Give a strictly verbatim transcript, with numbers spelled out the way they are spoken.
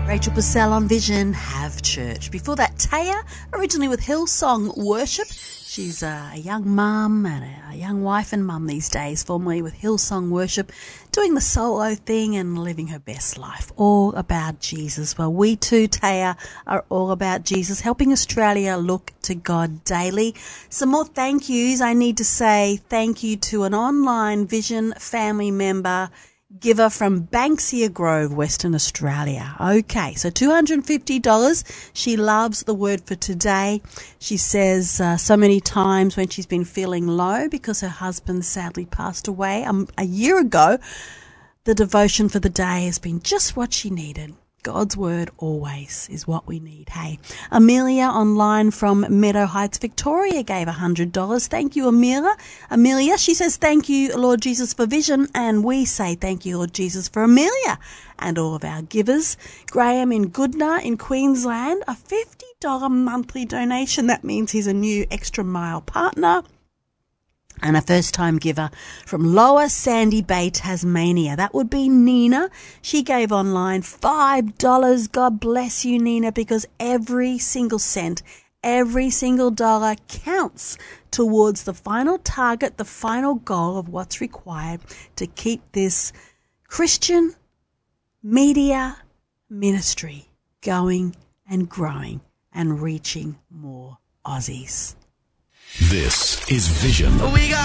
Rachel Purcell on Vision, Have Church. Before that, Taya, originally with Hillsong Worship. She's a, a young mum and a, a young wife and mum these days, formerly with Hillsong Worship, doing the solo thing and living her best life, all about Jesus. Well, we too, Taya, are all about Jesus, helping Australia look to God daily. Some more thank yous. I need to say thank you to an online Vision family member, giver from Banksia Grove, Western Australia. Okay, so two hundred fifty dollars. She loves the word for today. She says uh, so many times when she's been feeling low because her husband sadly passed away um, a year ago, the devotion for the day has been just what she needed. God's word always is what we need. Hey, Amelia online from Meadow Heights, Victoria gave one hundred dollars. Thank you, Amelia. Amelia, she says, thank you, Lord Jesus, for vision. And we say thank you, Lord Jesus, for Amelia and all of our givers. Graham in Goodna in Queensland, a fifty dollars monthly donation. That means he's a new Extra Mile partner. And a first-time giver from Lower Sandy Bay, Tasmania. That would be Nina. She gave online five dollars. God bless you, Nina, because every single cent, every single dollar counts towards the final target, the final goal of what's required to keep this Christian media ministry going and growing and reaching more Aussies. This is Vision. We got